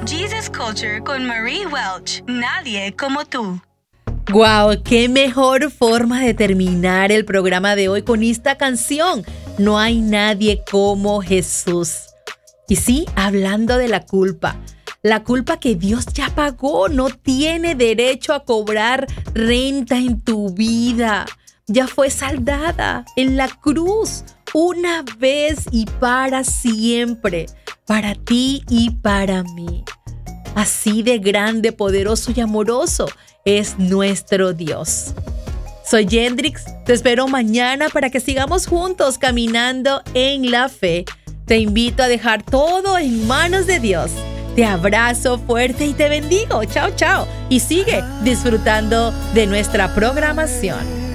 Jesus Culture con Marie Welch. Nadie como tú. ¡Guau! ¡Qué mejor forma de terminar el programa de hoy con esta canción! No hay nadie como Jesús. Y sí, hablando de la culpa que Dios ya pagó, no tiene derecho a cobrar renta en tu vida. Ya fue saldada en la cruz, una vez y para siempre, para ti y para mí. Así de grande, poderoso y amoroso es nuestro Dios. Soy Yendrix, te espero mañana para que sigamos juntos caminando en la fe. Te invito a dejar todo en manos de Dios. Te abrazo fuerte y te bendigo. Chao, chao. Y sigue disfrutando de nuestra programación.